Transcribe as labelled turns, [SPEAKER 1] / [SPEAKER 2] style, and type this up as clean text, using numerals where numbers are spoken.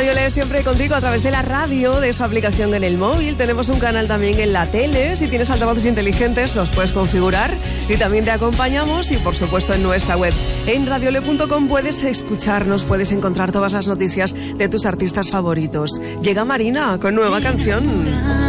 [SPEAKER 1] Radio Le siempre contigo a través de la radio, de esa aplicación en el móvil. Tenemos un canal también en la tele. Si tienes altavoces inteligentes, los puedes configurar y también te acompañamos. Y por supuesto en nuestra web, en radiole.com, puedes escucharnos, puedes encontrar todas las noticias de tus artistas favoritos. Llega Marina con nueva canción.